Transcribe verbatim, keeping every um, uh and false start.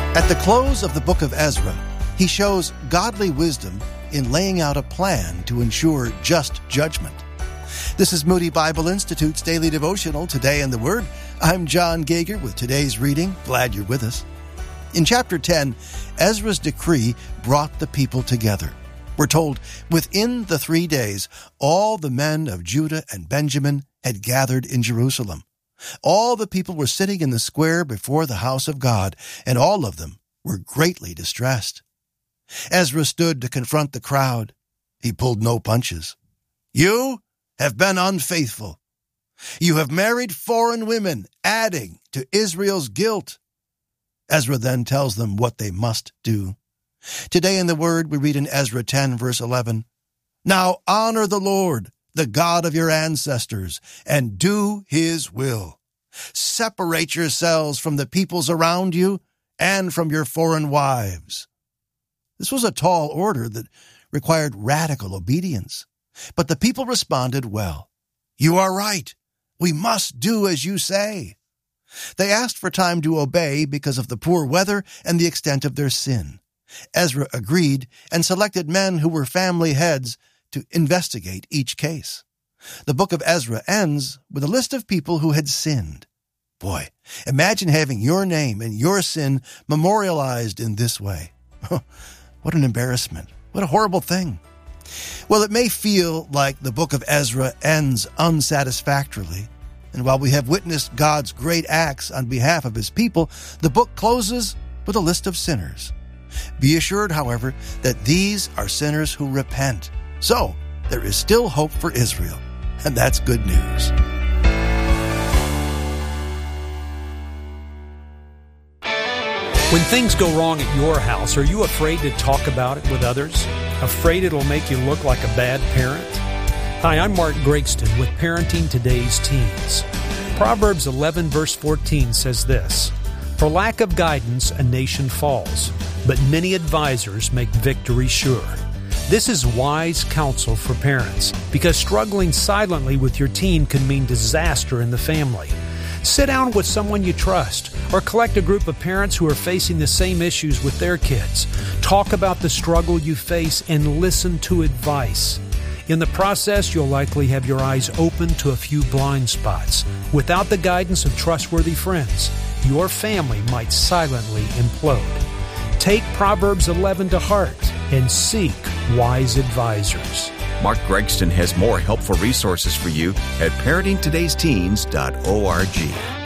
At the close of the book of Ezra, he shows godly wisdom in laying out a plan to ensure just judgment. This is Moody Bible Institute's Daily Devotional, Today in the Word. I'm John Gager with today's reading. Glad you're with us. In chapter ten, Ezra's decree brought the people together. We're told within the three days, all the men of Judah and Benjamin had gathered in Jerusalem. All the people were sitting in the square before the house of God, and all of them were greatly distressed. Ezra stood to confront the crowd. He pulled no punches. You have been unfaithful. You have married foreign women, adding to Israel's guilt. Ezra then tells them what they must do. Today in the Word, we read in Ezra ten, verse eleven, Now honor the Lord, the God of your ancestors, and do his will. Separate yourselves from the peoples around you and from your foreign wives. This was a tall order that required radical obedience. But the people responded well. You are right. We must do as you say. They asked for time to obey because of the poor weather and the extent of their sin. Ezra agreed and selected men who were family heads to investigate each case. The book of Ezra ends with a list of people who had sinned. Boy, imagine having your name and your sin memorialized in this way. What an embarrassment. What a horrible thing. Well, it may feel like the book of Ezra ends unsatisfactorily, and while we have witnessed God's great acts on behalf of his people, the book closes with a list of sinners. Be assured, however, that these are sinners who repent. So, there is still hope for Israel, and that's good news. When things go wrong at your house, are you afraid to talk about it with others? Afraid it'll make you look like a bad parent? Hi, I'm Mark Gregston with Parenting Today's Teens. Proverbs eleven verse fourteen says this, For lack of guidance, a nation falls, but many advisors make victory sure. This is wise counsel for parents, because struggling silently with your teen can mean disaster in the family. Sit down with someone you trust, or collect a group of parents who are facing the same issues with their kids. Talk about the struggle you face and listen to advice. In the process, you'll likely have your eyes open to a few blind spots. Without the guidance of trustworthy friends, your family might silently implode. Take Proverbs eleven to heart and seek wise advisors. Mark Gregston has more helpful resources for you at parenting todays teens dot org.